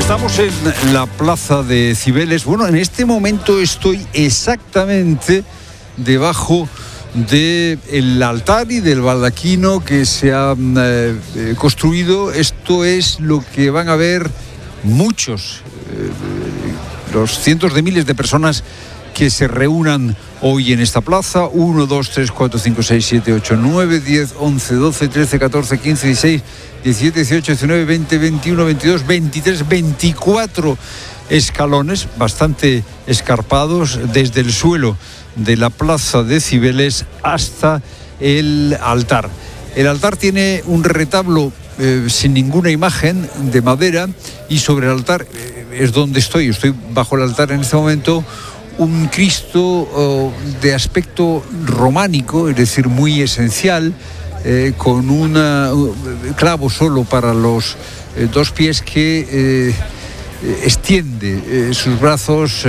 Estamos en la plaza de Cibeles. Bueno, en este momento estoy exactamente debajo del altar y del baldaquino que se ha construido. Esto es lo que van a ver muchos, los cientos de miles de personas que se reúnan hoy en esta plaza. 1, 2, 3, 4, 5, 6, 7, 8, 9, 10, 11, 12, 13, 14, 15, 16, 17, 18, 19, 20, 21, 22, 23, 24 escalones bastante escarpados desde el suelo de la plaza de Cibeles hasta el altar. El altar tiene un retablo sin ninguna imagen de madera, y sobre el altar es donde estoy bajo el altar en este momento, un Cristo de aspecto románico, es decir, muy esencial, con un clavo solo para los dos pies, que extiende sus brazos,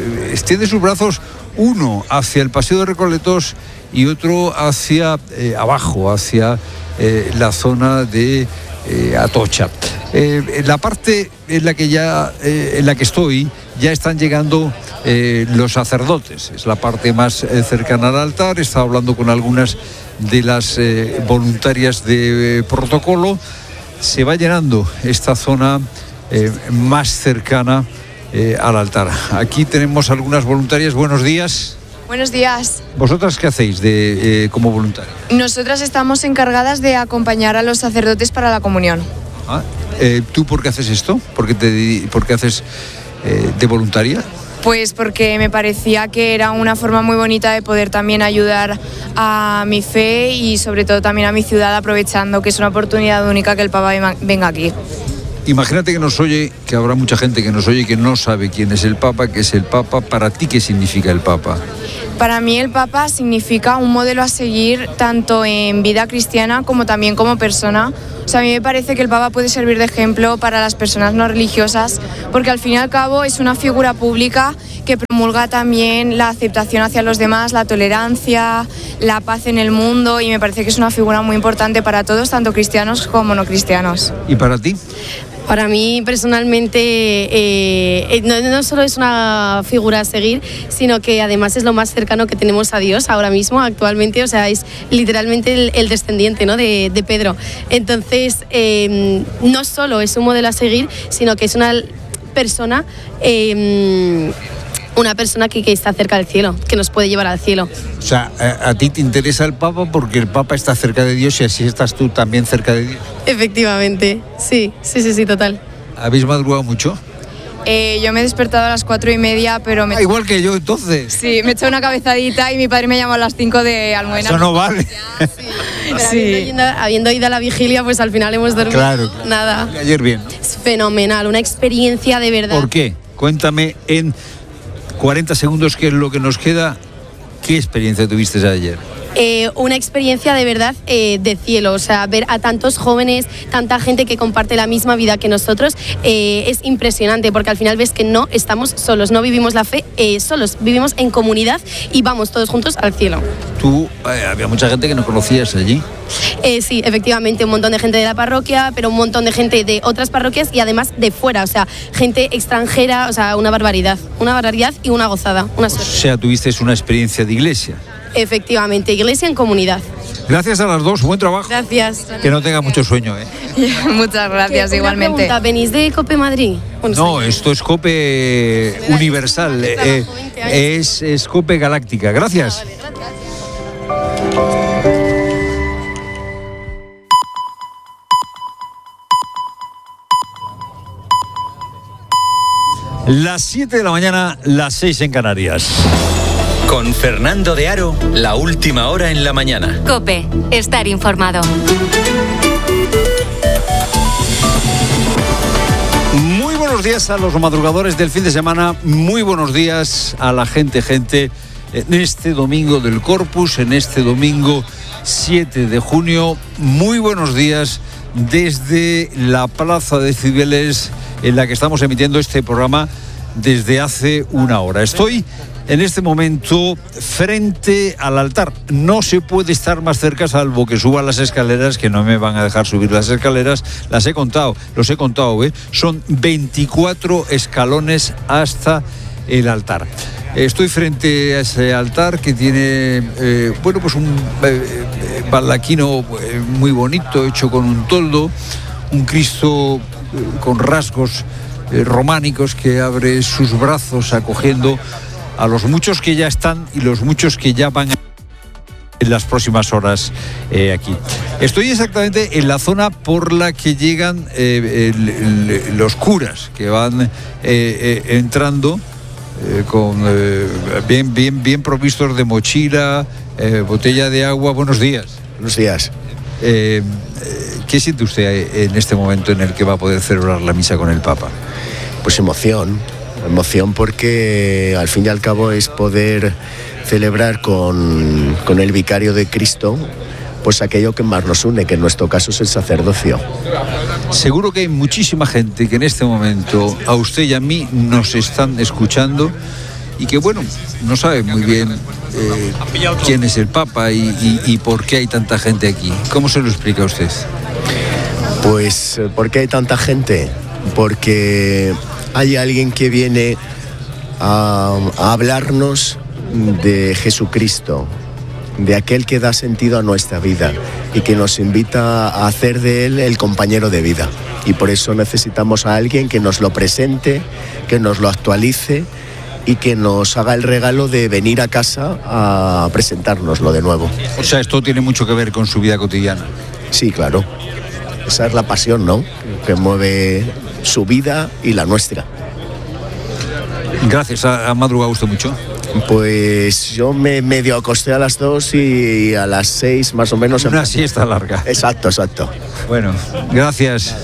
uno hacia el Paseo de Recoletos y otro hacia abajo, hacia la zona de Atocha. En la parte en la que estoy ya están llegando los sacerdotes. Es la parte más cercana al altar. He estado hablando con algunas de las voluntarias de protocolo. Se va llenando esta zona más cercana al altar. Aquí tenemos algunas voluntarias. Buenos días. Buenos días. ¿Vosotras qué hacéis como voluntarias? Nosotras estamos encargadas de acompañar a los sacerdotes para la comunión. ¿Tú por qué haces esto? ¿Por qué haces de voluntaria? Pues porque me parecía que era una forma muy bonita de poder también ayudar a mi fe y sobre todo también a mi ciudad, aprovechando que es una oportunidad única que el Papa venga aquí. Imagínate que nos oye, que habrá mucha gente que nos oye que no sabe quién es el Papa, qué es el Papa. Para ti, ¿qué significa el Papa? Para mí el Papa significa un modelo a seguir tanto en vida cristiana como también como persona. O sea, a mí me parece que el Papa puede servir de ejemplo para las personas no religiosas, porque al fin y al cabo es una figura pública que promulga también la aceptación hacia los demás, la tolerancia, la paz en el mundo, y me parece que es una figura muy importante para todos, tanto cristianos como no cristianos. ¿Y para ti? Para mí personalmente no solo es una figura a seguir, sino que además es lo más cercano que tenemos a Dios ahora mismo, actualmente. O sea, es literalmente el descendiente, ¿no?, de Pedro. Entonces, no solo es un modelo a seguir, sino que es una persona que está cerca del cielo, que nos puede llevar al cielo. O sea, a ti te interesa el Papa porque el Papa está cerca de Dios, y así estás tú también cerca de Dios. Efectivamente, sí, total. ¿Habéis madrugado mucho? Yo me he despertado a las 4:30, pero igual que yo, entonces. Sí, me he echado una cabezadita y mi padre me llamó a las 5 de Almuena. Eso no vale. Sí. Habiendo ido a la vigilia, pues al final hemos dormido. Claro. Nada. Ayer bien. Es fenomenal, una experiencia de verdad. ¿Por qué? Cuéntame en 40 segundos, que es lo que nos queda. ¿Qué experiencia tuviste ayer? Una experiencia de verdad de cielo, o sea, ver a tantos jóvenes, tanta gente que comparte la misma vida que nosotros, es impresionante, porque al final ves que no estamos solos, no vivimos la fe solos, vivimos en comunidad y vamos todos juntos al cielo. ¿Tú, había mucha gente que no conocías allí? Sí, efectivamente, un montón de gente de la parroquia, pero un montón de gente de otras parroquias y además de fuera, o sea, gente extranjera, o sea, una barbaridad y una gozada, una suerte. O sea, tuviste una experiencia de iglesia. Efectivamente, iglesia en comunidad. Gracias a las dos, buen trabajo. Gracias. Que no tenga mucho sueño, Muchas gracias, igualmente. Pregunta, ¿venís de COPE Madrid? No, esto es COPE Universal, es COPE Galáctica. Gracias. Las 7 de la mañana, las 6 en Canarias. Con Fernando de Aro, la última hora en la mañana. COPE, estar informado. Muy buenos días a los madrugadores del fin de semana. Muy buenos días a la gente en este domingo del Corpus, en este domingo 7 de junio. Muy buenos días desde la plaza de Cibeles, en la que estamos emitiendo este programa desde hace una hora. Estoy en este momento frente al altar. No se puede estar más cerca salvo que suba las escaleras, que no me van a dejar subir las escaleras. Los he contado, son 24 escalones hasta el altar. Estoy frente a ese altar que tiene pues un baldaquino muy bonito, hecho con un toldo, un Cristo con rasgos románicos que abre sus brazos acogiendo a los muchos que ya están y los muchos que ya van en las próximas horas aquí. Estoy exactamente en la zona por la que llegan los curas que van entrando con bien provistos de mochila, botella de agua. Buenos días. Buenos días. ¿Qué siente usted en este momento en el que va a poder celebrar la misa con el Papa? Pues emoción porque al fin y al cabo es poder celebrar con el vicario de Cristo pues aquello que más nos une, que en nuestro caso es el sacerdocio. Seguro que hay muchísima gente que en este momento a usted y a mí nos están escuchando y que no sabe muy bien quién es el Papa y por qué hay tanta gente aquí. ¿Cómo se lo explica a usted? Pues ¿por qué hay tanta gente? Porque hay alguien que viene a hablarnos de Jesucristo, de aquel que da sentido a nuestra vida y que nos invita a hacer de él el compañero de vida. Y por eso necesitamos a alguien que nos lo presente, que nos lo actualice y que nos haga el regalo de venir a casa a presentárnoslo de nuevo. O sea, esto tiene mucho que ver con su vida cotidiana. Sí, claro. Esa es la pasión, ¿no?, que mueve su vida y la nuestra. Gracias. ¿Ha madrugado usted mucho? Pues yo me medio acosté a las 2 y a las 6 más o menos. Una siesta larga. Exacto. Bueno, gracias.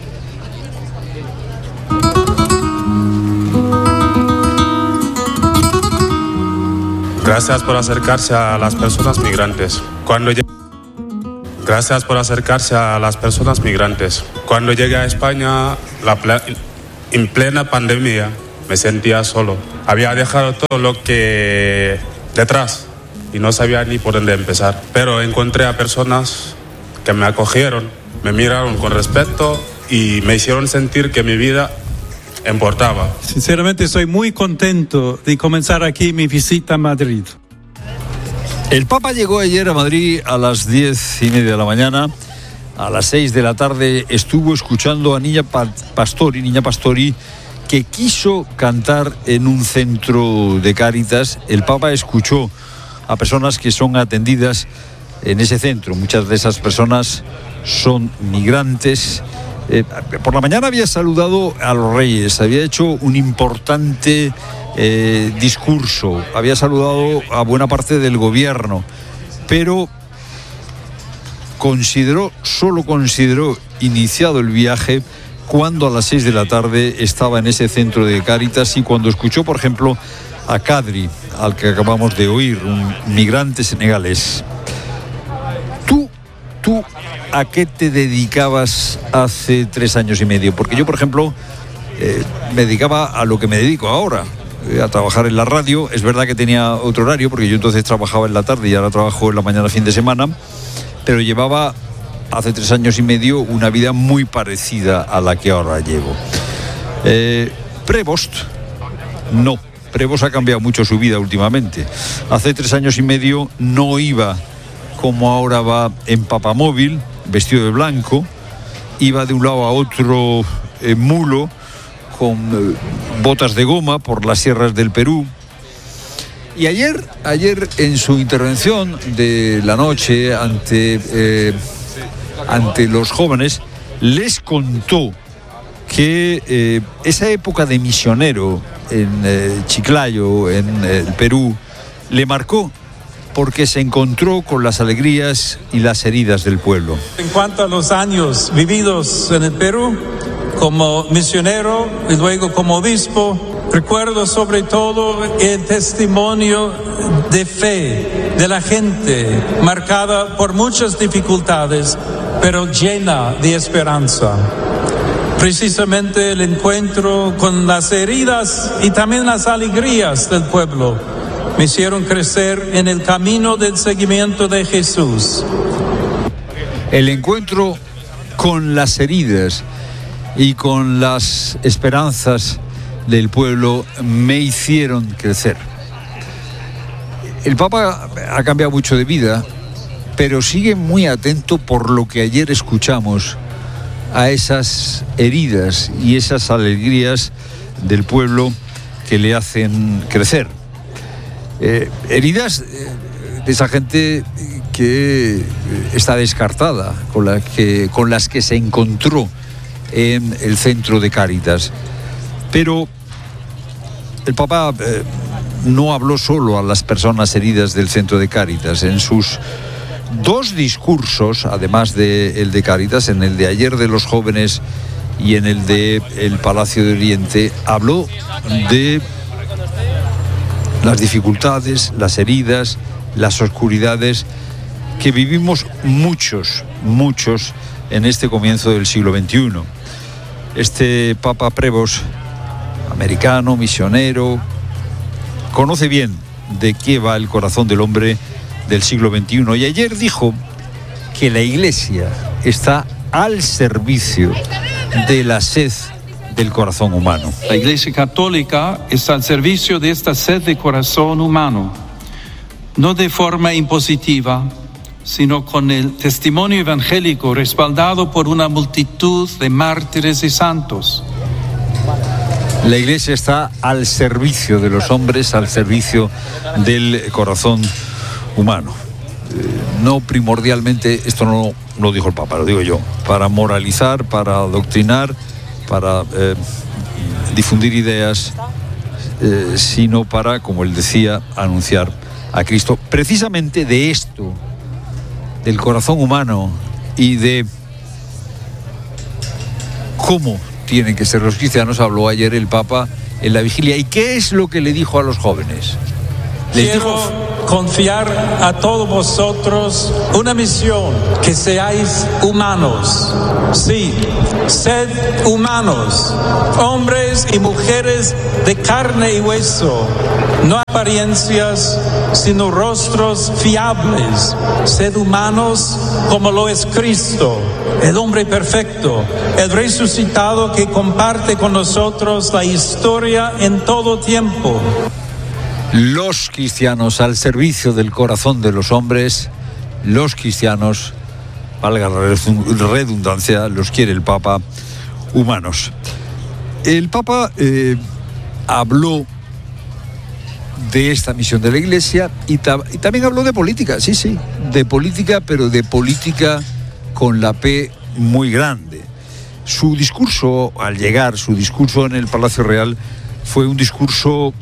Gracias por acercarse a las personas migrantes. Gracias por acercarse a las personas migrantes. Cuando llegué a España, en plena pandemia, me sentía solo. Había dejado todo lo que detrás y no sabía ni por dónde empezar. Pero encontré a personas que me acogieron, me miraron con respeto y me hicieron sentir que mi vida importaba. Sinceramente estoy muy contento de comenzar aquí mi visita a Madrid. El Papa llegó ayer a Madrid a las 10:30 de la mañana. A las 6 de la tarde estuvo escuchando a Niña Pastori, que quiso cantar en un centro de Cáritas. El Papa escuchó a personas que son atendidas en ese centro. Muchas de esas personas son migrantes. Por la mañana había saludado a los reyes, había hecho un importante discurso, había saludado a buena parte del gobierno, pero solo consideró iniciado el viaje cuando a las 6 de la tarde estaba en ese centro de Cáritas y cuando escuchó, por ejemplo, a Kadri, al que acabamos de oír, un migrante senegalés. ¿Tú a qué te dedicabas hace 3 años y medio? Porque yo, por ejemplo, me dedicaba a lo que me dedico ahora, a trabajar en la radio. Es verdad que tenía otro horario, porque yo entonces trabajaba en la tarde y ahora trabajo en la mañana, fin de semana, pero llevaba hace 3 años y medio una vida muy parecida a la que ahora llevo. Prevost, no. Prevost ha cambiado mucho su vida últimamente. Hace 3 años y medio no iba como ahora va en papamóvil, vestido de blanco, iba de un lado a otro mulo, con botas de goma por las sierras del Perú. Y ayer en su intervención de la noche ante los jóvenes, les contó que esa época de misionero en Chiclayo, en el Perú, le marcó, porque se encontró con las alegrías y las heridas del pueblo. En cuanto a los años vividos en el Perú, como misionero y luego como obispo, recuerdo sobre todo el testimonio de fe de la gente, marcada por muchas dificultades, pero llena de esperanza. precisamente el encuentro con las heridas y también las alegrías del pueblo me hicieron crecer en el camino del seguimiento de Jesús. El encuentro con las heridas y con las esperanzas del pueblo me hicieron crecer. El Papa ha cambiado mucho de vida, pero sigue muy atento por lo que ayer escuchamos a esas heridas y esas alegrías del pueblo que le hacen crecer. Heridas de esa gente que está descartada, con las que se encontró en el centro de Cáritas. Pero el Papa no habló solo a las personas heridas del centro de Cáritas. En sus dos discursos, además del de Cáritas, en el de ayer de los jóvenes y en el de el Palacio de Oriente, habló de las dificultades, las heridas, las oscuridades que vivimos muchos en este comienzo del siglo XXI. Este Papa Prevost, americano, misionero, conoce bien de qué va el corazón del hombre del siglo XXI. Y ayer dijo que la Iglesia está al servicio de la sed del corazón humano. La Iglesia Católica está al servicio de esta sed de corazón humano, no de forma impositiva, sino con el testimonio evangélico respaldado por una multitud de mártires y santos. La Iglesia está al servicio de los hombres, al servicio del corazón humano. No primordialmente, esto no lo dijo el Papa, lo digo yo, para moralizar, para adoctrinar, para difundir ideas, sino para, como él decía, anunciar a Cristo. Precisamente de esto, del corazón humano y de cómo tienen que ser los cristianos, habló ayer el Papa en la vigilia. ¿Y qué es lo que le dijo a los jóvenes? Quiero confiar a todos vosotros una misión, que seáis humanos. Sí, sed humanos, hombres y mujeres de carne y hueso, no apariencias, sino rostros fiables. Sed humanos como lo es Cristo, el hombre perfecto, el resucitado que comparte con nosotros la historia en todo tiempo. Los cristianos al servicio del corazón de los hombres, los cristianos, valga la redundancia, los quiere el Papa humanos. El Papa habló de esta misión de la Iglesia y también habló de política, sí, de política, pero de política con la P muy grande. Su discurso, al llegar, su discurso en el Palacio Real, fue un discurso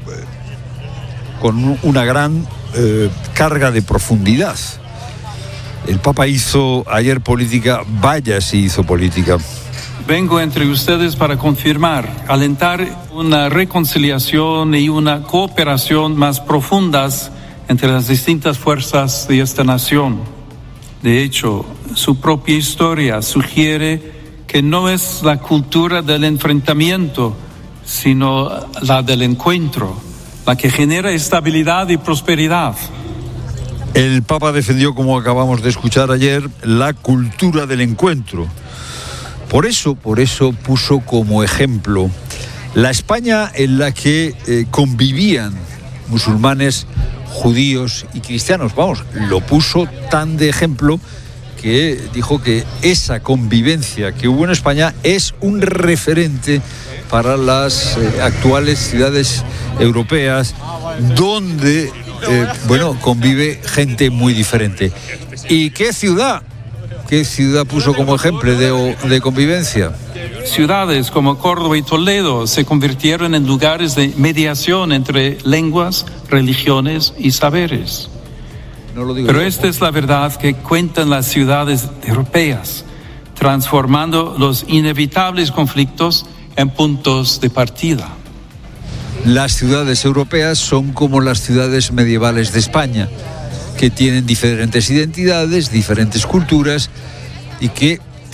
con una gran carga de profundidad. El Papa hizo ayer política, vaya si hizo política. Vengo entre ustedes para confirmar, alentar una reconciliación y una cooperación más profundas entre las distintas fuerzas de esta nación. De hecho, su propia historia sugiere que no es la cultura del enfrentamiento, sino la del encuentro, la que genera estabilidad y prosperidad. El Papa defendió, como acabamos de escuchar ayer, la cultura del encuentro. Por eso puso como ejemplo la España en la que convivían musulmanes, judíos y cristianos. Vamos, lo puso tan de ejemplo que dijo que esa convivencia que hubo en España es un referente para las actuales ciudades europeas, donde convive gente muy diferente. ¿Y qué ciudad puso como ejemplo de convivencia? Ciudades como Córdoba y Toledo se convirtieron en lugares de mediación entre lenguas, religiones y saberes. Pero esta es la verdad que cuentan las ciudades europeas, transformando los inevitables conflictos en puntos de partida. Las ciudades europeas son como las ciudades medievales de España, que tienen diferentes identidades, diferentes culturas y que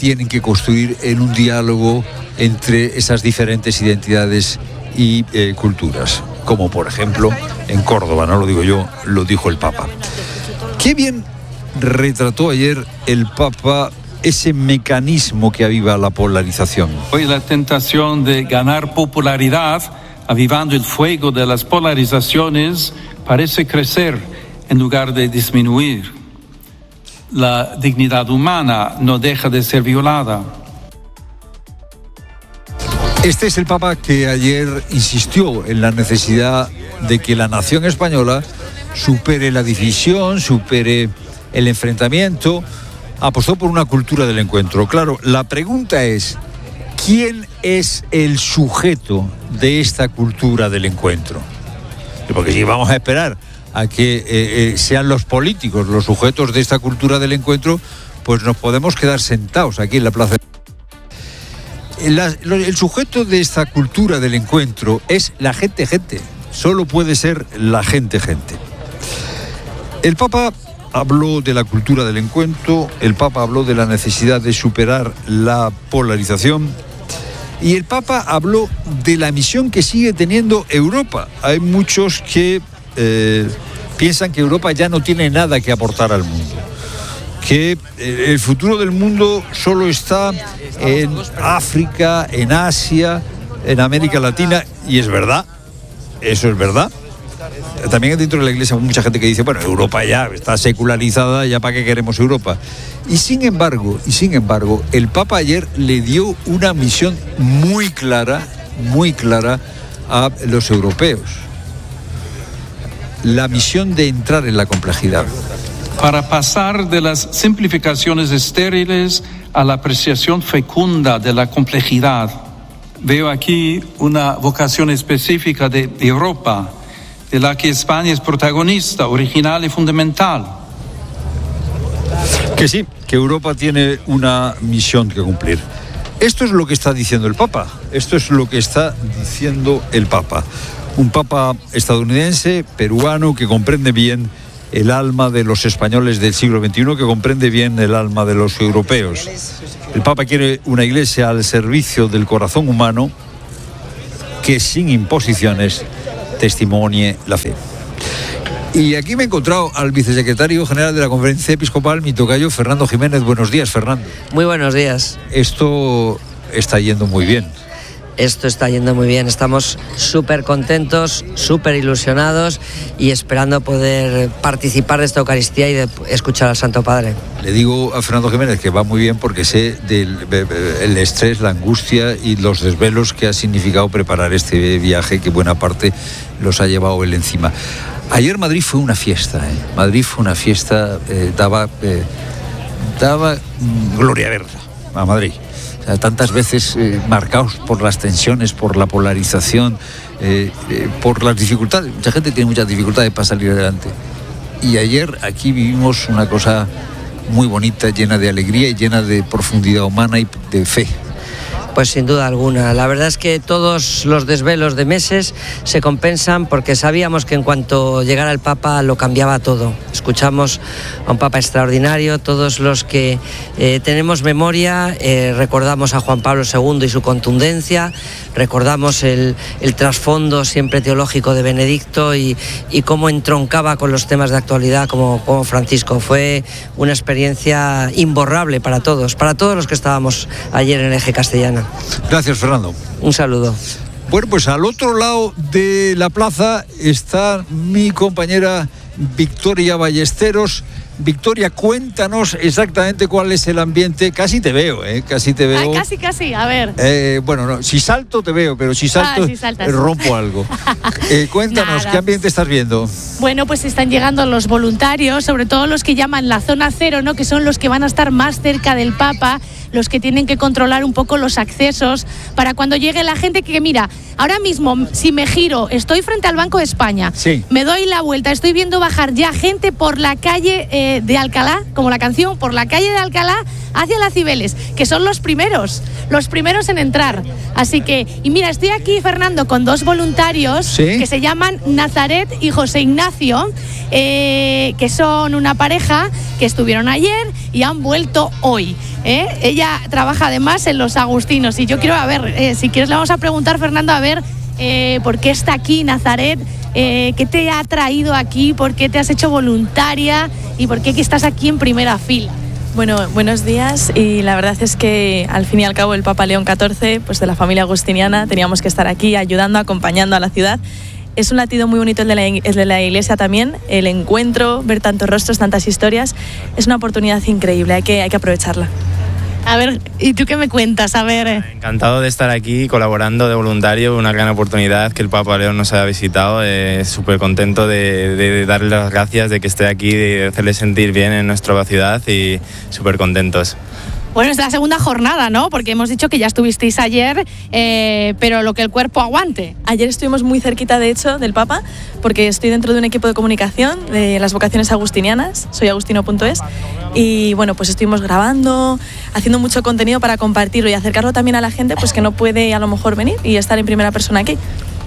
tienen que construir en un diálogo entre esas diferentes identidades y culturas, como por ejemplo en Córdoba, no lo digo yo, lo dijo el Papa. Qué bien retrató ayer el Papa ese mecanismo que aviva la polarización. Hoy la tentación de ganar popularidad, avivando el fuego de las polarizaciones, parece crecer en lugar de disminuir. La dignidad humana no deja de ser violada. Este es el Papa que ayer insistió en la necesidad de que la nación española supere la división, supere el enfrentamiento, apostó por una cultura del encuentro. Claro, la pregunta es, ¿quién es el sujeto de esta cultura del encuentro? Porque si vamos a esperar a que sean los políticos los sujetos de esta cultura del encuentro, pues nos podemos quedar sentados aquí en la plaza. El sujeto de esta cultura del encuentro es la gente. Solo puede ser la gente. El Papa habló de la cultura del encuentro, el Papa habló de la necesidad de superar la polarización y el Papa habló de la misión que sigue teniendo Europa. Hay muchos que piensan que Europa ya no tiene nada que aportar al mundo, que el futuro del mundo solo está en África, en Asia, en América Latina, y es verdad, eso es verdad. También dentro de la Iglesia hay mucha gente que dice, bueno, Europa ya está secularizada, ya para qué queremos Europa. Y sin embargo, el Papa ayer le dio una misión muy clara a los europeos. La misión de entrar en la complejidad. Para pasar de las simplificaciones estériles a la apreciación fecunda de la complejidad. Veo aquí una vocación específica de Europa, de la que España es protagonista, original y fundamental. Que sí, que Europa tiene una misión que cumplir. Esto es lo que está diciendo el Papa. Un Papa estadounidense, peruano, que comprende bien el alma de los españoles del siglo XXI, que comprende bien el alma de los europeos. El Papa quiere una iglesia al servicio del corazón humano que sin imposiciones testimonie la fe. Y aquí me he encontrado al vicesecretario general de la Conferencia Episcopal, mi tocayo Fernando Jiménez. Buenos días, Fernando. Muy buenos días. Esto está yendo muy bien. Esto está yendo muy bien, estamos súper contentos, súper ilusionados y esperando poder participar de esta Eucaristía y de escuchar al Santo Padre. Le digo a Fernando Jiménez que va muy bien porque sé del estrés, la angustia y los desvelos que ha significado preparar este viaje, que buena parte los ha llevado él encima. Ayer Madrid fue una fiesta, daba gloria verla a Madrid. Tantas veces marcados por las tensiones, por la polarización, por las dificultades. Mucha gente tiene muchas dificultades para salir adelante. Y ayer aquí vivimos una cosa muy bonita, llena de alegría y llena de profundidad humana y de fe. Pues sin duda alguna. La verdad es que todos los desvelos de meses se compensan porque sabíamos que en cuanto llegara el Papa lo cambiaba todo. Escuchamos a un Papa extraordinario, todos los que tenemos memoria, recordamos a Juan Pablo II y su contundencia, recordamos el trasfondo siempre teológico de Benedicto y cómo entroncaba con los temas de actualidad como Francisco. Fue una experiencia imborrable para todos los que estábamos ayer en el Eje Castellana. Gracias, Fernando. Un saludo. Bueno, pues al otro lado de la plaza está mi compañera Victoria Ballesteros. Victoria, cuéntanos exactamente cuál es el ambiente. Casi te veo, casi te veo. Casi, a ver. Bueno, no, si salto te veo, pero si salto rompo algo. Cuéntanos, nada. ¿Qué ambiente estás viendo? Bueno, pues están llegando los voluntarios, sobre todo los que llaman la zona cero, ¿no? Que son los que van a estar más cerca del Papa, los que tienen que controlar un poco los accesos para cuando llegue la gente que, mira, ahora mismo si me giro, estoy frente al Banco de España, sí. Me doy la vuelta, estoy viendo bajar ya gente por la calle de Alcalá, como la canción, por la calle de Alcalá hacia las Cibeles, que son los primeros, los primeros en entrar. Así que, y mira, estoy aquí, Fernando, con 2 voluntarios que se llaman Nazaret y José Ignacio, que son una pareja que estuvieron ayer y han vuelto hoy. Ella trabaja además en los Agustinos y yo quiero, a ver, si quieres le vamos a preguntar, Fernando, a ver por qué está aquí Nazaret, qué te ha traído aquí, por qué te has hecho voluntaria y por qué estás aquí en primera fila. Bueno, buenos días, y la verdad es que al fin y al cabo el Papa León XIV, pues de la familia agustiniana, teníamos que estar aquí ayudando, acompañando a la ciudad. Es un latido muy bonito el de la iglesia también, el encuentro, ver tantos rostros, tantas historias, es una oportunidad increíble, hay que aprovecharla. A ver, ¿y tú qué me cuentas? A ver. Encantado de estar aquí colaborando de voluntario, una gran oportunidad que el Papa León nos haya visitado. Súper contento de darle las gracias de que esté aquí, de hacerle sentir bien en nuestra ciudad y súper contentos. Bueno, es la segunda jornada, ¿no? Porque hemos dicho que ya estuvisteis ayer, pero lo que el cuerpo aguante. Ayer estuvimos muy cerquita, de hecho, del Papa, porque estoy dentro de un equipo de comunicación de las vocaciones agustinianas, soy agustino.es, y bueno, pues estuvimos grabando, haciendo mucho contenido para compartirlo y acercarlo también a la gente, pues que no puede a lo mejor venir y estar en primera persona aquí.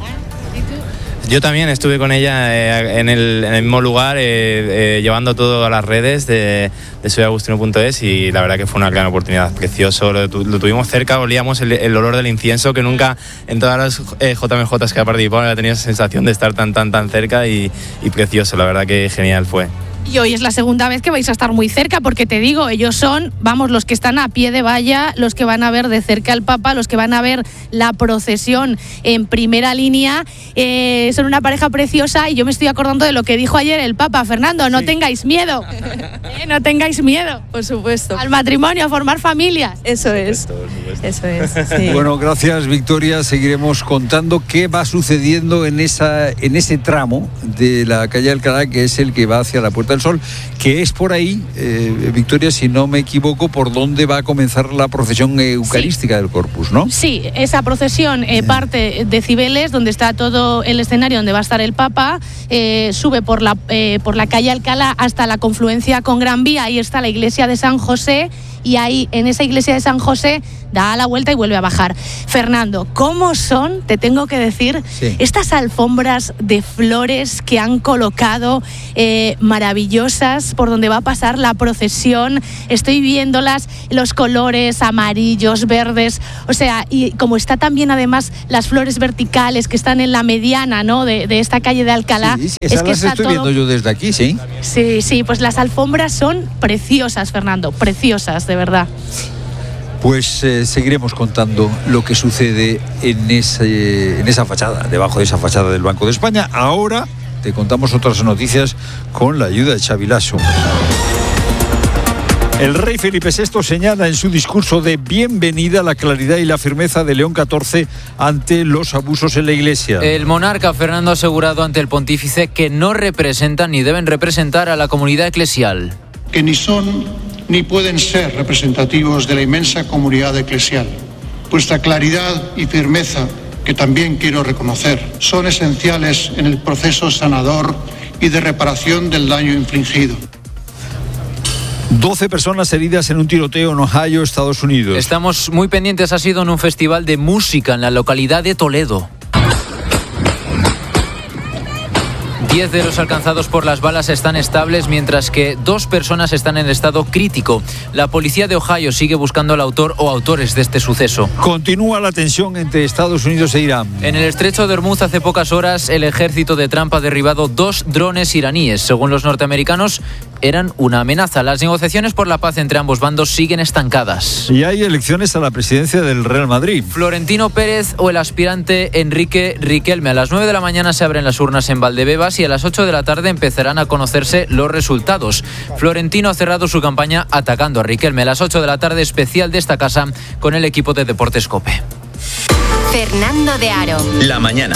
Yo también estuve con ella en el mismo lugar, llevando todo a las redes de soyagustino.es, y la verdad que fue una gran oportunidad, precioso, lo tuvimos cerca, olíamos el olor del incienso, que nunca en todas las JMJs que ha participado había tenido esa sensación de estar tan cerca, y precioso, la verdad que genial fue. Y hoy es la segunda vez que vais a estar muy cerca, porque te digo, ellos son, vamos, los que están a pie de valla, los que van a ver de cerca al Papa, los que van a ver la procesión en primera línea. Son una pareja preciosa, y yo me estoy acordando de lo que dijo ayer el Papa. Fernando, no tengáis miedo, no tengáis miedo. Por supuesto. Al matrimonio, a formar familias. Eso es. Eso es. Sí. Bueno, gracias, Victoria. Seguiremos contando qué va sucediendo en ese tramo de la calle Alcalá, que es el que va hacia la Puerta del Sol, que es por ahí, Victoria, si no me equivoco, por donde va a comenzar la procesión eucarística del Corpus, ¿no? Sí, esa procesión parte de Cibeles, donde está todo el escenario donde va a estar el Papa, sube por la calle Alcalá hasta la confluencia con Gran Vía, ahí está la iglesia de San José, y ahí en esa iglesia de San José da la vuelta y vuelve a bajar. Fernando, ¿cómo son, te tengo que decir, estas alfombras de flores que han colocado, maravillosas, por donde va a pasar la procesión? Estoy viéndolas, los colores amarillos, verdes, o sea, y como está también además las flores verticales que están en la mediana, ¿no?, de esta calle de Alcalá. Sí, esas las estoy viendo yo desde aquí, ¿sí? Sí, pues las alfombras son preciosas, Fernando, preciosas, de verdad. Pues seguiremos contando lo que sucede en esa fachada, debajo de esa fachada del Banco de España. Ahora te contamos otras noticias con la ayuda de Xavi Lasso. El rey Felipe VI señala en su discurso de bienvenida la claridad y la firmeza de León XIV ante los abusos en la Iglesia. El monarca Fernando ha asegurado ante el pontífice que no representan ni deben representar a la comunidad eclesial. Que ni son ni pueden ser representativos de la inmensa comunidad eclesial. Vuestra claridad y firmeza, que también quiero reconocer, son esenciales en el proceso sanador y de reparación del daño infligido. 12 personas heridas en un tiroteo en Ohio, Estados Unidos. Estamos muy pendientes, ha sido en un festival de música en la localidad de Toledo. 10 de los alcanzados por las balas están estables, mientras que 2 personas están en estado crítico. La policía de Ohio sigue buscando al autor o autores de este suceso. Continúa la tensión entre Estados Unidos e Irán. En el estrecho de Hormuz, hace pocas horas, el ejército de Trump ha derribado 2 drones iraníes. Según los norteamericanos, eran una amenaza. Las negociaciones por la paz entre ambos bandos siguen estancadas. Y hay elecciones a la presidencia del Real Madrid. Florentino Pérez o el aspirante Enrique Riquelme. A las 9 de la mañana se abren las urnas en Valdebebas y a las 8 de la tarde empezarán a conocerse los resultados. Florentino ha cerrado su campaña atacando a Riquelme. A las 8 de la tarde, especial de esta casa con el equipo de Deportes COPE. Fernando de Aro. La mañana.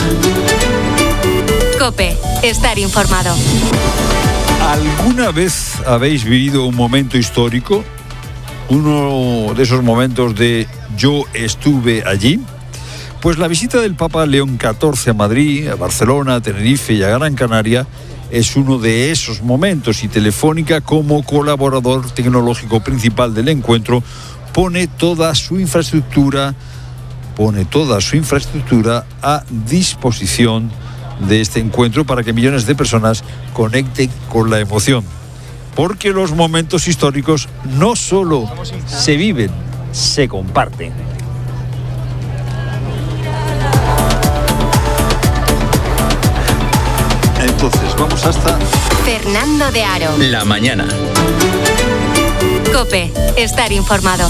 COPE. Estar informado. ¿Alguna vez habéis vivido un momento histórico? Uno de esos momentos de yo estuve allí. Pues la visita del Papa León XIV a Madrid, a Barcelona, a Tenerife y a Gran Canaria es uno de esos momentos, y Telefónica, como colaborador tecnológico principal del encuentro, pone toda su infraestructura a disposición de este encuentro para que millones de personas conecten con la emoción. Porque los momentos históricos no solo se viven, se comparten. Entonces, vamos hasta Fernando de Aro. La mañana. COPE. Estar informado.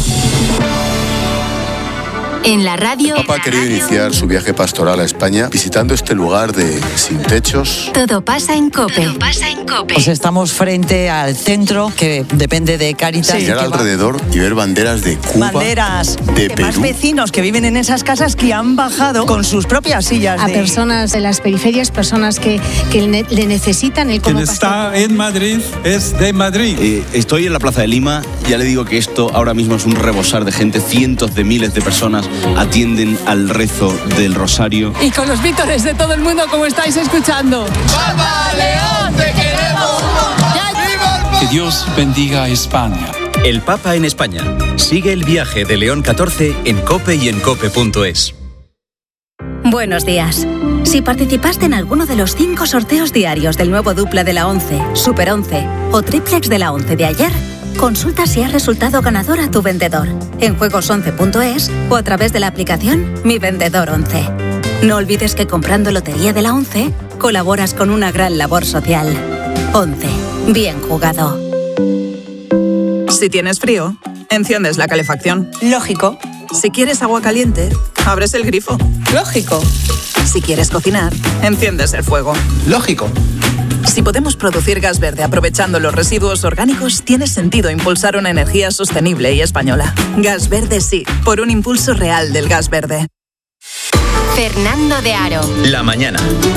En la radio. El Papa ha querido iniciar su viaje pastoral a España visitando este lugar de sin techos. Todo pasa en COPE. Pues estamos frente al centro que depende de Cáritas. Mirar alrededor y ver banderas de Cuba, banderas de más Perú. vecinos que viven en esas casas que han bajado con sus propias sillas. A personas de las periferias, personas que le necesitan el Quien está en Madrid es de Madrid. Estoy en la Plaza de Lima, ya le digo que esto ahora mismo es un rebosar de gente, cientos de miles de personas atienden al rezo del rosario. Y con los vítores de todo el mundo, como estáis escuchando. ¡Papa León, te queremos! Que Dios bendiga a España. El Papa en España. Sigue el viaje de León XIV en COPE y en COPE.es. Buenos días. Si participaste en alguno de los 5 sorteos diarios del nuevo Dupla de la 11, Super 11 o Triplex de la 11 de ayer, consulta si has resultado ganador a tu vendedor en juegos11.es o a través de la aplicación Mi Vendedor 11. No olvides que comprando Lotería de la 11 colaboras con una gran labor social. 11. Bien jugado. Si tienes frío, enciendes la calefacción. Lógico. Si quieres agua caliente, abres el grifo. Lógico. Si quieres cocinar, enciendes el fuego. Lógico. Si podemos producir gas verde aprovechando los residuos orgánicos, tiene sentido impulsar una energía sostenible y española. Gas verde sí, por un impulso real del gas verde. Fernando de Aro. La mañana.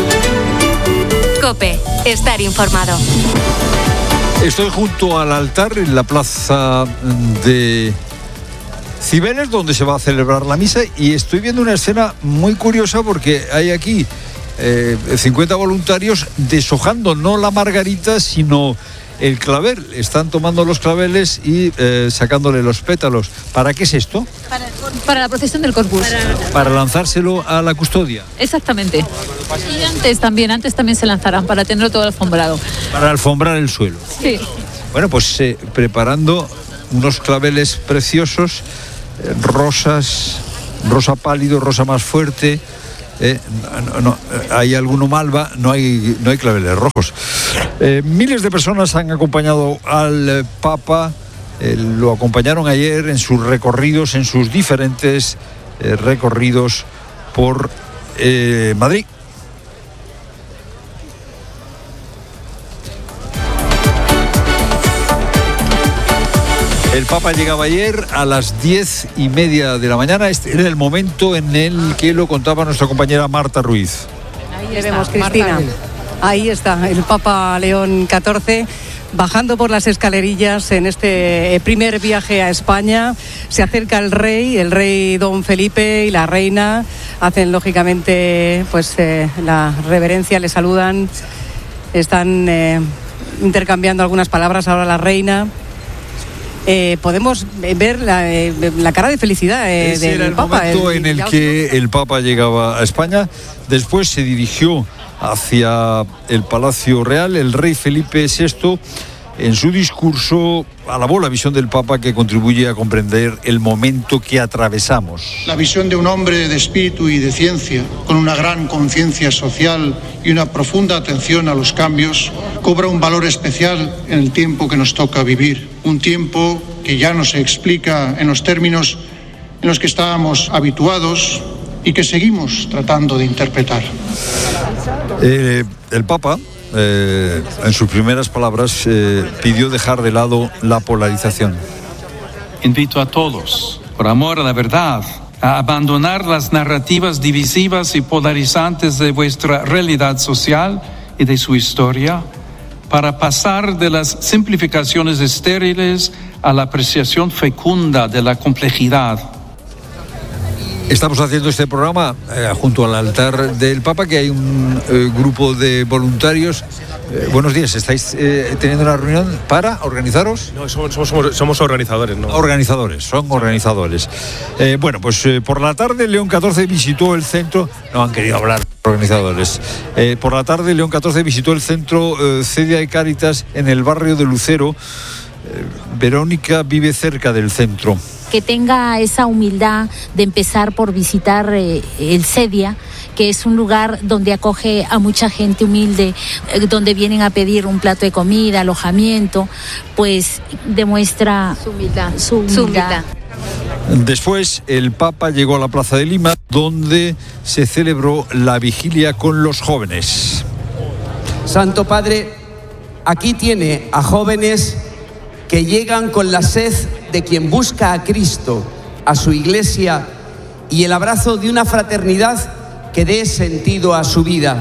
COPE. Estar informado. Estoy junto al altar en la plaza de Cibeles, donde se va a celebrar la misa, y estoy viendo una escena muy curiosa porque hay aquí 50 voluntarios deshojando no la margarita sino el clavel. Están tomando los claveles y sacándole los pétalos. ¿Para qué es esto? Para la procesión del Corpus. Para lanzárselo a la custodia. Exactamente. Y antes también se lanzarán para tenerlo todo alfombrado. Para alfombrar el suelo. Sí. Bueno, pues preparando unos claveles preciosos, rosas, rosa pálido, rosa más fuerte. Hay alguno malva, no hay claveles rojos. Miles de personas han acompañado al Papa, lo acompañaron ayer en sus recorridos, en sus diferentes recorridos por Madrid. El Papa llegaba ayer a las 10:30 de la mañana. Este era el momento en el que lo contaba nuestra compañera Marta Ruiz. Ahí le vemos, Cristina. Ahí está el Papa León XIV bajando por las escalerillas en este primer viaje a España. Se acerca el rey don Felipe y la reina. Hacen lógicamente pues la reverencia, le saludan. Están intercambiando algunas palabras ahora la reina. Podemos ver la cara de felicidad Ese era el Papa. Momento en el que el Papa llegaba a España. Después se dirigió hacia el Palacio Real. El rey Felipe VI, en su discurso, alabó la visión del Papa, que contribuye a comprender el momento que atravesamos. La visión de un hombre de espíritu y de ciencia, con una gran conciencia social y una profunda atención a los cambios, cobra un valor especial en el tiempo que nos toca vivir. Un tiempo que ya no se explica en los términos en los que estábamos habituados y que seguimos tratando de interpretar. El Papa, en sus primeras palabras, pidió dejar de lado la polarización. Invito a todos, por amor a la verdad, a abandonar las narrativas divisivas y polarizantes de vuestra realidad social y de su historia, para pasar de las simplificaciones estériles a la apreciación fecunda de la complejidad. Estamos haciendo este programa junto al altar del Papa, que hay un grupo de voluntarios. Buenos días, ¿estáis teniendo una reunión para organizaros? No, somos organizadores, ¿no? Son organizadores. Bueno, pues por la tarde León XIV visitó el centro, no han querido hablar organizadores. Por la tarde León XIV visitó el centro Cedia y Cáritas en el barrio de Lucero. Verónica vive cerca del centro. Que tenga esa humildad de empezar por visitar el Cedia, que es un lugar donde acoge a mucha gente humilde, donde vienen a pedir un plato de comida, alojamiento, pues demuestra su humildad. Después el Papa llegó a la Plaza de Lima, donde se celebró la vigilia con los jóvenes. Santo Padre, aquí tiene a jóvenes que llegan con la sed de quien busca a Cristo, a su Iglesia y el abrazo de una fraternidad que dé sentido a su vida.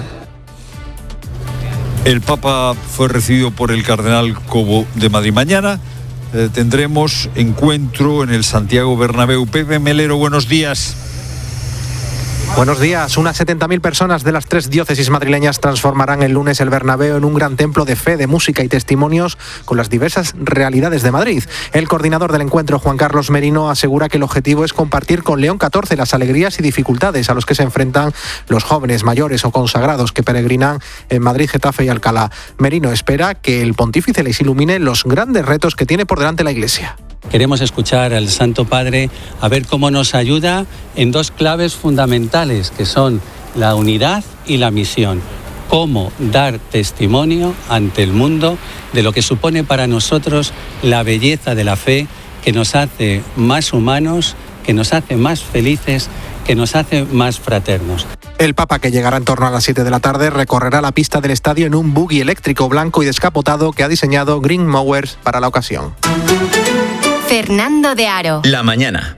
El Papa fue recibido por el cardenal Cobo de Madrid. Mañana tendremos encuentro en el Santiago Bernabéu. Pepe Melero, buenos días. Buenos días. Unas 70.000 personas de las 3 diócesis madrileñas transformarán el lunes el Bernabéu en un gran templo de fe, de música y testimonios con las diversas realidades de Madrid. El coordinador del encuentro, Juan Carlos Merino, asegura que el objetivo es compartir con León XIV las alegrías y dificultades a los que se enfrentan los jóvenes, mayores o consagrados que peregrinan en Madrid, Getafe y Alcalá. Merino espera que el pontífice les ilumine los grandes retos que tiene por delante la Iglesia. Queremos escuchar al Santo Padre a ver cómo nos ayuda en dos claves fundamentales, que son la unidad y la misión. Cómo dar testimonio ante el mundo de lo que supone para nosotros la belleza de la fe, que nos hace más humanos, que nos hace más felices, que nos hace más fraternos. El Papa, que llegará en torno a las 7 de la tarde, recorrerá la pista del estadio en un buggy eléctrico blanco y descapotado que ha diseñado Green Mowers para la ocasión. Fernando de Aro. La mañana.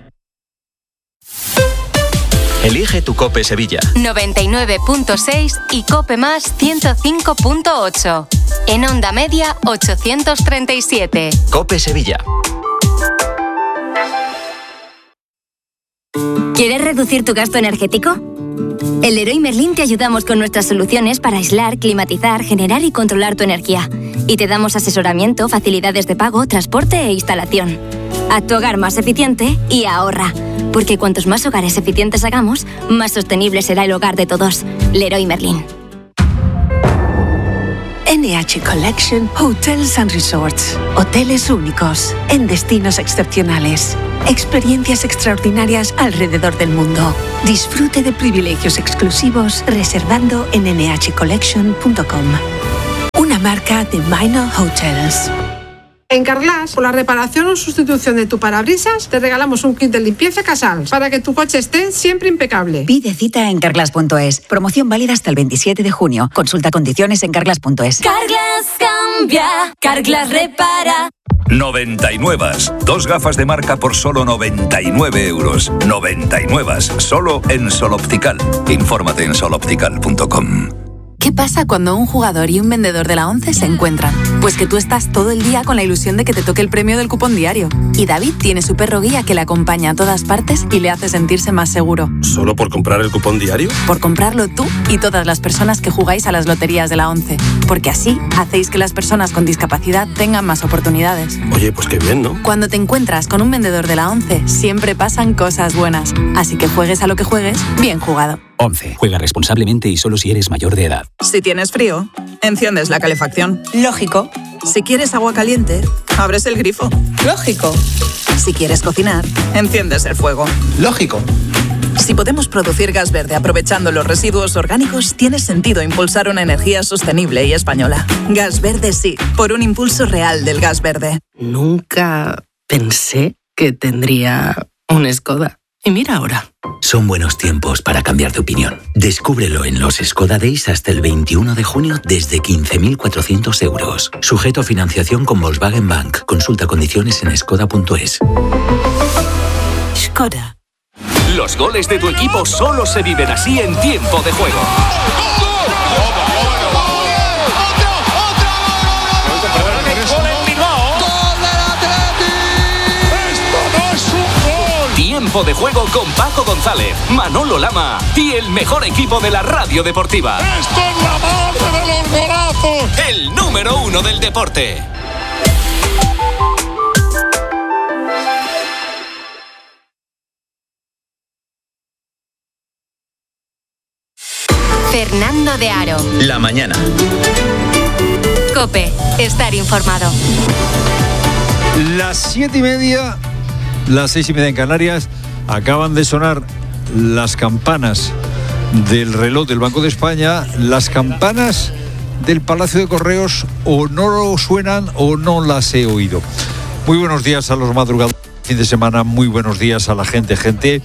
Elige tu Cope Sevilla. 99.6 y Cope Más 105.8. En onda media 837. Cope Sevilla. ¿Quieres reducir tu gasto energético? En Leroy Merlin te ayudamos con nuestras soluciones para aislar, climatizar, generar y controlar tu energía. Y te damos asesoramiento, facilidades de pago, transporte e instalación. Haz tu hogar más eficiente y ahorra. Porque cuantos más hogares eficientes hagamos, más sostenible será el hogar de todos. Leroy Merlin. NH Collection Hotels and Resorts. Hoteles únicos, en destinos excepcionales. Experiencias extraordinarias alrededor del mundo. Disfrute de privilegios exclusivos reservando en nhcollection.com. Una marca de Minor Hotels. En Carglass, por la reparación o sustitución de tu parabrisas, te regalamos un kit de limpieza Casals para que tu coche esté siempre impecable. Pide cita en Carglass.es. Promoción válida hasta el 27 de junio. Consulta condiciones en Carglass.es. Carglass cambia, Carglass repara. 99. 2 gafas de marca por solo 99 euros. 99. Solo en Sol Optical. Infórmate en soloptical.com. ¿Qué pasa cuando un jugador y un vendedor de la ONCE se encuentran? Pues que tú estás todo el día con la ilusión de que te toque el premio del cupón diario. Y David tiene su perro guía que le acompaña a todas partes y le hace sentirse más seguro. ¿Solo por comprar el cupón diario? Por comprarlo tú y todas las personas que jugáis a las loterías de la ONCE. Porque así hacéis que las personas con discapacidad tengan más oportunidades. Oye, pues qué bien, ¿no? Cuando te encuentras con un vendedor de la ONCE, siempre pasan cosas buenas. Así que juegues a lo que juegues, bien jugado. 11. Juega responsablemente y solo si eres mayor de edad. Si tienes frío, enciendes la calefacción. Lógico. Si quieres agua caliente, abres el grifo. Lógico. Si quieres cocinar, enciendes el fuego. Lógico. Si podemos producir gas verde aprovechando los residuos orgánicos, tiene sentido impulsar una energía sostenible y española. Gas verde sí, por un impulso real del gas verde. Nunca pensé que tendría un Skoda. Y mira ahora. Son buenos tiempos para cambiar de opinión. Descúbrelo en los Skoda Days hasta el 21 de junio desde 15.400 euros. Sujeto a financiación con Volkswagen Bank. Consulta condiciones en skoda.es. Skoda. Los goles de tu equipo solo se viven así en tiempo de juego. Tiempo de Juego con Paco González, Manolo Lama y el mejor equipo de la radio deportiva. ¡Esto es la madre de los golazos! El número 1 del deporte. Fernando de Aro. La mañana. COPE. Estar informado. Las 7:30, las 6:30 en Canarias, acaban de sonar las campanas del reloj del Banco de España. Las campanas del Palacio de Correos o no suenan o no las he oído. Muy buenos días a los madrugadores de fin de semana, muy buenos días a la gente.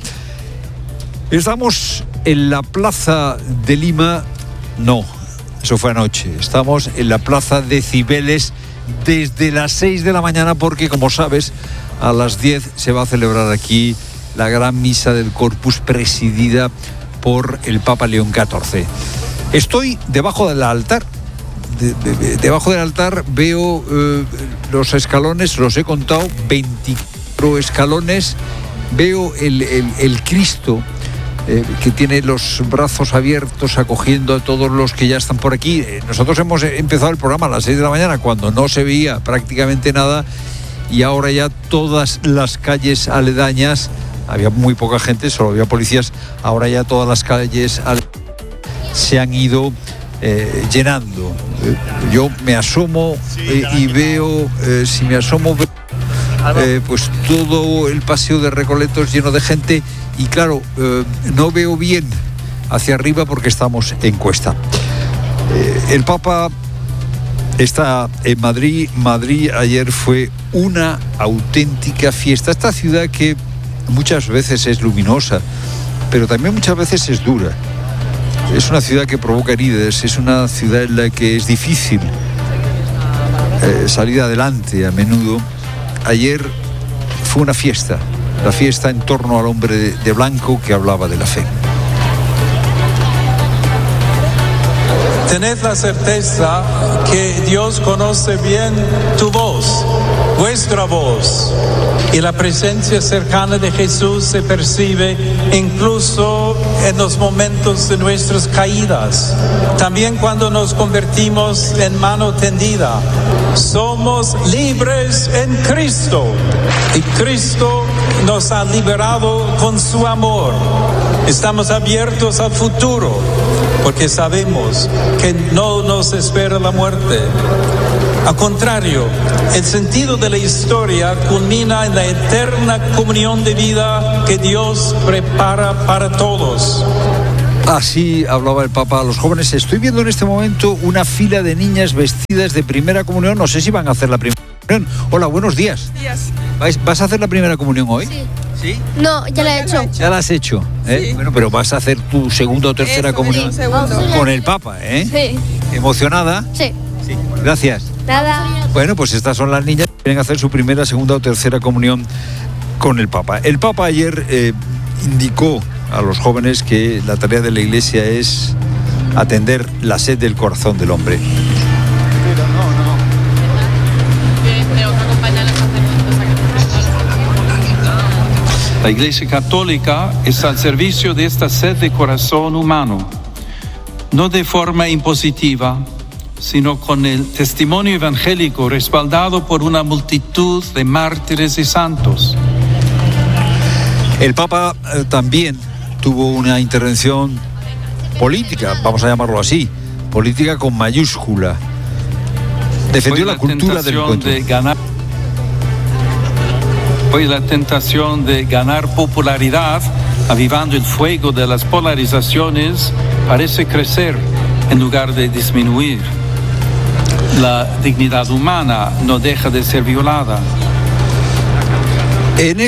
Estamos en la Plaza de Lima, no, eso fue anoche. Estamos en la Plaza de Cibeles desde las 6 de la mañana porque, como sabes, a las 10 se va a celebrar aquí la gran misa del Corpus presidida por el Papa León XIV. Estoy debajo del altar. Debajo del altar veo los escalones, los he contado, 24 escalones. Veo el Cristo que tiene los brazos abiertos acogiendo a todos los que ya están por aquí. Nosotros hemos empezado el programa a las 6 de la mañana cuando no se veía prácticamente nada y ahora ya todas las calles aledañas, había muy poca gente, solo había policías, ahora ya todas las calles se han ido llenando. Yo me asomo y veo, si me asomo, pues todo el paseo de Recoletos lleno de gente y claro, no veo bien hacia arriba porque estamos en cuesta. El Papa está en Madrid. Madrid ayer fue una auténtica fiesta. Esta ciudad que muchas veces es luminosa, pero también muchas veces es dura. Es una ciudad que provoca heridas, es una ciudad en la que es difícil salir adelante a menudo. Ayer fue una fiesta, la fiesta en torno al hombre de blanco que hablaba de la fe. Tened la certeza que Dios conoce bien tu voz, vuestra voz, y la presencia cercana de Jesús se percibe incluso en los momentos de nuestras caídas. También cuando nos convertimos en mano tendida. Somos libres en Cristo y Cristo nos ha liberado con su amor. Estamos abiertos al futuro porque sabemos que no nos espera la muerte. Al contrario, el sentido de la historia culmina en la eterna comunión de vida que Dios prepara para todos. Así hablaba el Papa a los jóvenes. Estoy viendo en este momento una fila de niñas vestidas de primera comunión. No sé si van a hacer la primera comunión. Hola, buenos días. ¿Vas a hacer la primera comunión hoy? Sí. ¿Sí? No, ya la he hecho. Ya la has hecho, ¿eh? Sí. Bueno, pero vas a hacer tu segunda o tercera comunión con el Papa, ¿eh? Sí. ¿Emocionada? Sí. Sí. Gracias. Nada. Bueno, pues estas son las niñas que vienen a hacer su primera, segunda o tercera comunión con el Papa. El Papa ayer indicó a los jóvenes que la tarea de la Iglesia es atender la sed del corazón del hombre. La Iglesia Católica está al servicio de esta sed de corazón humano, no de forma impositiva, sino con el testimonio evangélico respaldado por una multitud de mártires y santos. El Papa también tuvo una intervención política, vamos a llamarlo así, política con mayúscula. Defendió la cultura del encuentro. Fue la tentación de ganar popularidad, avivando el fuego de las polarizaciones, parece crecer en lugar de disminuir. La dignidad humana no deja de ser violada. En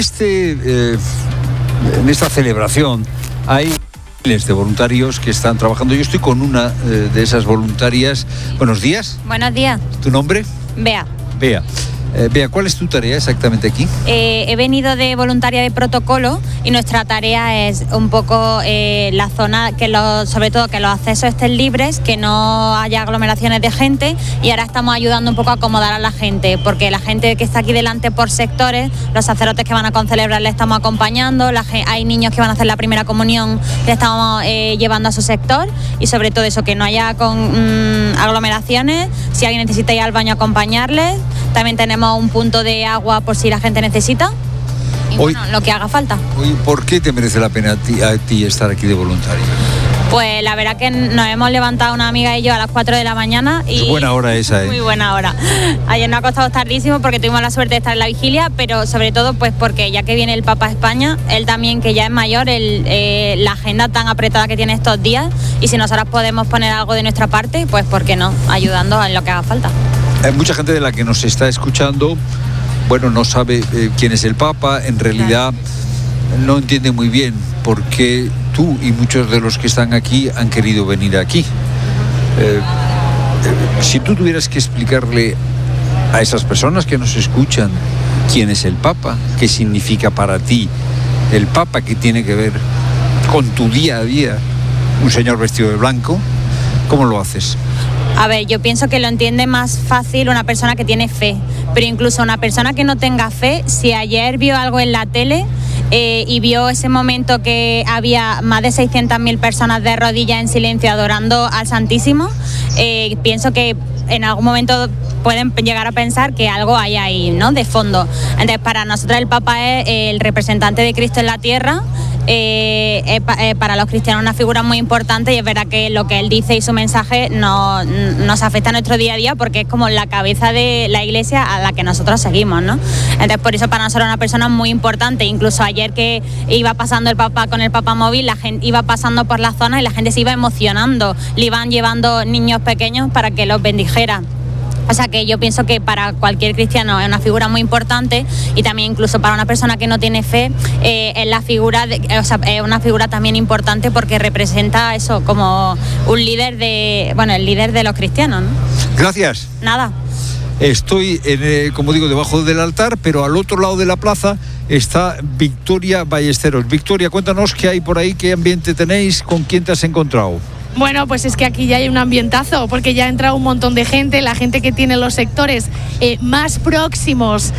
esta celebración hay miles de voluntarios que están trabajando. Yo estoy con una de esas voluntarias. Buenos días. Buenos días. ¿Tu nombre? Bea. Bea. Bea, ¿cuál es tu tarea exactamente aquí? He venido de voluntaria de protocolo y nuestra tarea es un poco la zona, sobre todo que los accesos estén libres, que no haya aglomeraciones de gente, y ahora estamos ayudando un poco a acomodar a la gente, porque la gente que está aquí delante por sectores, los sacerdotes que van a concelebrar le estamos acompañando, hay niños que van a hacer la primera comunión, le estamos llevando a su sector, y sobre todo eso, que no haya aglomeraciones. Si alguien necesita ir al baño, acompañarles. También tenemos un punto de agua por si la gente necesita, y bueno, lo que haga falta. ¿Por qué te merece la pena a ti estar aquí de voluntaria? Pues la verdad que nos hemos levantado una amiga y yo a las 4 de la mañana. Y es buena hora esa, ¿eh? Muy buena hora. Ayer nos ha costado tardísimo porque tuvimos la suerte de estar en la vigilia, pero sobre todo pues porque ya que viene el Papa a España, él también, que ya es mayor, la agenda tan apretada que tiene estos días, y si nosotras podemos poner algo de nuestra parte, pues ¿por qué no? Ayudando en lo que haga falta. Hay mucha gente de la que nos está escuchando, bueno, no sabe quién es el Papa, en realidad no entiende muy bien por qué tú y muchos de los que están aquí han querido venir aquí. Si tú tuvieras que explicarle a esas personas que nos escuchan quién es el Papa, qué significa para ti el Papa, qué tiene que ver con tu día a día, un señor vestido de blanco, ¿cómo lo haces? A ver, yo pienso que lo entiende más fácil una persona que tiene fe, pero incluso una persona que no tenga fe, si ayer vio algo en la tele y vio ese momento que había más de 600.000 personas de rodillas en silencio adorando al Santísimo, pienso que en algún momento pueden llegar a pensar que algo hay ahí, ¿no?, de fondo. Entonces, para nosotros el Papa es el representante de Cristo en la tierra. Para los cristianos una figura muy importante, y es verdad que lo que él dice y su mensaje nos afecta a nuestro día a día, porque es como la cabeza de la iglesia a la que nosotros seguimos, ¿no? Entonces, por eso para nosotros es una persona muy importante. Incluso ayer que iba pasando el Papa con el Papamóvil, la gente iba pasando por la zona y la gente se iba emocionando, le iban llevando niños pequeños para que los bendijera. O sea que yo pienso que para cualquier cristiano es una figura muy importante, y también incluso para una persona que no tiene fe es es una figura también importante, porque representa eso como un líder el líder de los cristianos, ¿no? Gracias. Nada. Estoy, como digo, debajo del altar, pero al otro lado de la plaza está Victoria Ballesteros. Victoria, cuéntanos qué hay por ahí, qué ambiente tenéis, con quién te has encontrado. Bueno, pues es que aquí ya hay un ambientazo, porque ya ha entrado un montón de gente, la gente que tiene los sectores más próximos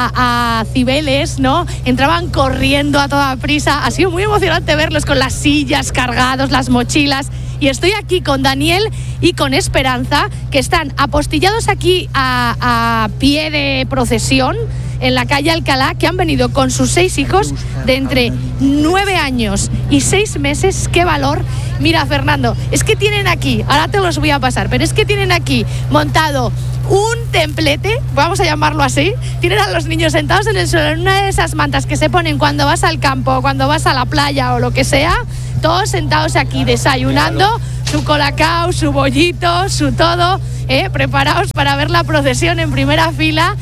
a Cibeles, ¿no? Entraban corriendo a toda prisa, ha sido muy emocionante verlos con las sillas cargados, las mochilas, y estoy aquí con Daniel y con Esperanza, que están apostillados aquí a pie de procesión, en la calle Alcalá, que han venido con sus 6 hijos de entre 9 años y 6 meses. ¡Qué valor! Mira, Fernando, es que tienen aquí, ahora te los voy a pasar, pero es que tienen aquí montado un templete, vamos a llamarlo así. Tienen a los niños sentados en el suelo, en una de esas mantas que se ponen cuando vas al campo, cuando vas a la playa o lo que sea, todos sentados aquí desayunando, su colacao, su bollito, su todo, preparados para ver la procesión en primera fila.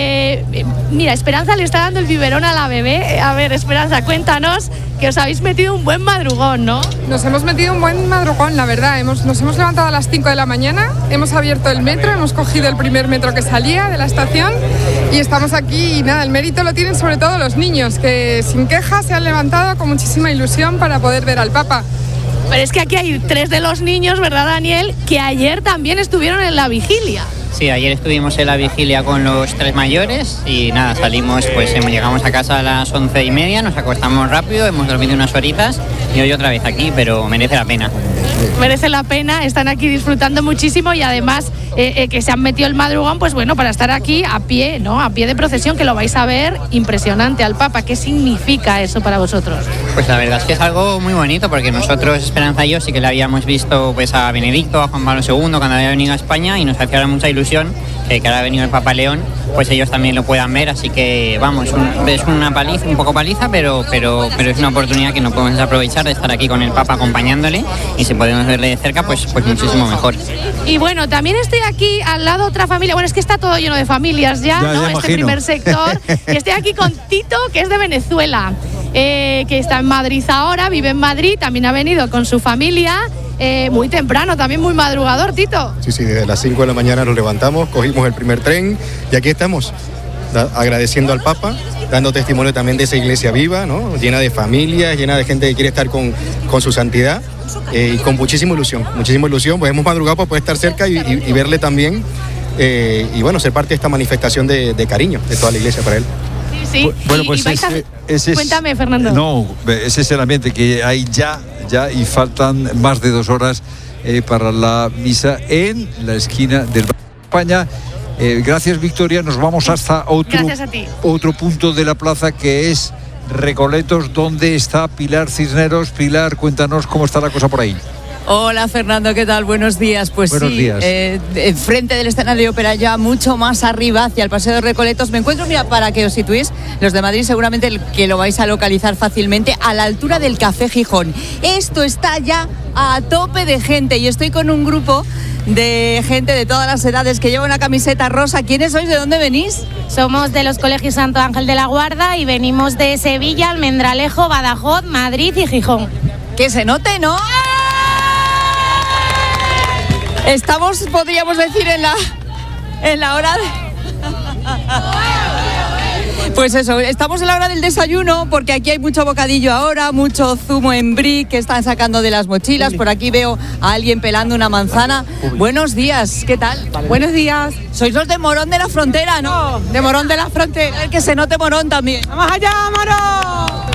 Mira, Esperanza le está dando el biberón a la bebé. A ver, Esperanza, cuéntanos, que os habéis metido un buen madrugón, ¿no? Nos hemos metido un buen madrugón, la verdad. Nos hemos levantado a las 5 de la mañana, hemos abierto el metro, hemos cogido el primer metro que salía de la estación y estamos aquí. Y nada, el mérito lo tienen sobre todo los niños, que sin quejas se han levantado con muchísima ilusión para poder ver al Papa. Pero es que aquí hay 3 de los niños, ¿verdad, Daniel?, que ayer también estuvieron en la vigilia. Sí, ayer estuvimos en la vigilia con los 3 mayores y nada, salimos, pues llegamos a casa a las 11:30, nos acostamos rápido, hemos dormido unas horitas y hoy otra vez aquí, pero merece la pena. Merece la pena, están aquí disfrutando muchísimo, y además que se han metido el madrugón, pues bueno, para estar aquí a pie, ¿no? A pie de procesión, que lo vais a ver impresionante al Papa. ¿Qué significa eso para vosotros? Pues la verdad es que es algo muy bonito, porque nosotros, Esperanza y yo, sí que le habíamos visto pues a Benedicto, a Juan Pablo II cuando había venido a España, y nos hacía mucha ilusión que ahora ha venido el Papa León, pues ellos también lo puedan ver. Así que vamos, es una paliza, un poco paliza, pero es una oportunidad que no podemos aprovechar de estar aquí con el Papa acompañándole, y si podemos verle de cerca, pues muchísimo mejor. Y bueno, también estoy aquí al lado otra familia, bueno, es que está todo lleno de familias ya, ¿no? Este imagino. Primer sector. Y estoy aquí con Tito, que es de Venezuela, que está en Madrid ahora, vive en Madrid, también ha venido con su familia. Muy temprano, también muy madrugador, Tito. Sí, desde las 5 de la mañana nos levantamos, cogimos el primer tren y aquí estamos. agradeciendo al Papa, dando testimonio también de esa iglesia viva, ¿no? Llena de familias, llena de gente que quiere estar con su santidad, y con muchísima ilusión, pues hemos madrugado para poder estar cerca y verle también, y bueno, ser parte de esta manifestación de cariño de toda la iglesia para él. Sí. Bueno, pues Cuéntame, Fernando. No, ese es el ambiente que hay ya y faltan más de 2 horas para la misa en la esquina del España. Gracias, Victoria. Nos vamos hasta otro punto de la plaza, que es Recoletos, donde está Pilar Cisneros. Pilar, cuéntanos cómo está la cosa por ahí. Hola, Fernando, ¿qué tal? Buenos días. Pues Buenos días. Frente del escenario de ópera, ya mucho más arriba, hacia el Paseo de Recoletos, me encuentro, mira, para que os situéis, los de Madrid seguramente que lo vais a localizar fácilmente, a la altura del Café Gijón. Esto está ya a tope de gente y estoy con un grupo de gente de todas las edades que lleva una camiseta rosa. ¿Quiénes sois? ¿De dónde venís? Somos de los colegios Santo Ángel de la Guarda y venimos de Sevilla, Almendralejo, Badajoz, Madrid y Gijón. Que se note, ¿no? Estamos, podríamos decir, en la hora de... Pues eso, estamos en la hora del desayuno, porque aquí hay mucho bocadillo ahora, mucho zumo en brie que están sacando de las mochilas. Por aquí veo a alguien pelando una manzana. Buenos días, ¿qué tal? Buenos días. Sois los de Morón de la Frontera, ¿no? De Morón de la Frontera. A ver, que se note Morón también. ¡Vamos allá, Morón!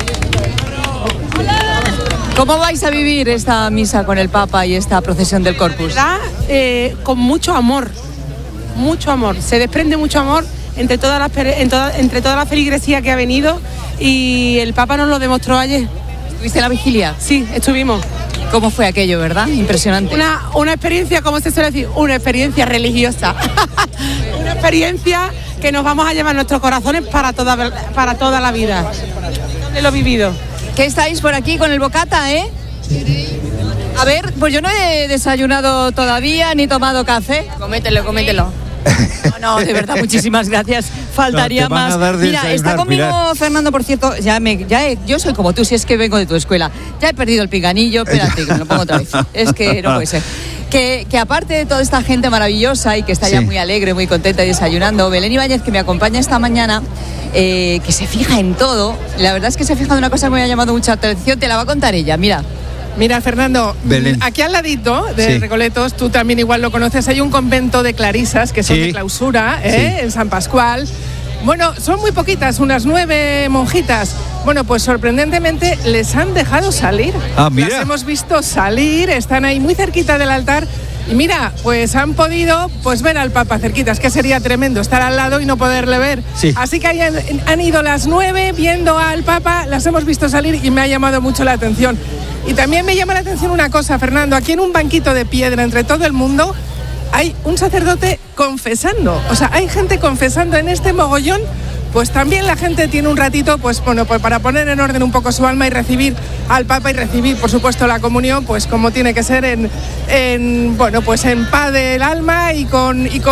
¿Cómo vais a vivir esta misa con el Papa y esta procesión del Corpus? Con mucho amor, se desprende mucho amor entre toda la feligresía que ha venido, y el Papa nos lo demostró ayer. ¿Estuviste en la vigilia? Sí, estuvimos. ¿Cómo fue aquello, verdad? Impresionante. Una experiencia, como se suele decir, una experiencia religiosa. Una experiencia que nos vamos a llevar en nuestros corazones para toda la vida. Lo vivido. ¿Qué estáis por aquí con el bocata, eh? A ver, pues yo no he desayunado todavía ni tomado café. Comételo. No, de verdad, muchísimas gracias. Faltaría más. Mira, está conmigo Fernando, por cierto. Yo soy como tú, si es que vengo de tu escuela. Ya he perdido el pinganillo, espérate, que me lo pongo otra vez. Es que no puede ser. Que aparte de toda esta gente maravillosa y que está ya muy alegre, muy contenta y desayunando, Belén Ibáñez, que me acompaña esta mañana, que se fija en todo. La verdad es que se fija en una cosa que me ha llamado mucha atención. Te la va a contar ella, mira. Mira, Fernando, Belén. Aquí al ladito de Recoletos, tú también igual lo conoces, hay un convento de clarisas que son de clausura, en San Pascual. Bueno, son muy poquitas, unas 9 monjitas. Bueno, pues sorprendentemente les han dejado salir. Mira. Las hemos visto salir, están ahí muy cerquita del altar. Y mira, pues han podido ver al Papa cerquitas, que sería tremendo estar al lado y no poderle ver. Sí. Así que han ido las 9 viendo al Papa, las hemos visto salir y me ha llamado mucho la atención. Y también me llama la atención una cosa, Fernando, aquí en un banquito de piedra entre todo el mundo hay un sacerdote confesando. O sea, hay gente confesando en este mogollón. Pues también la gente tiene un ratito, pues para poner en orden un poco su alma y recibir al Papa y recibir, por supuesto, la comunión, pues como tiene que ser en paz del alma y con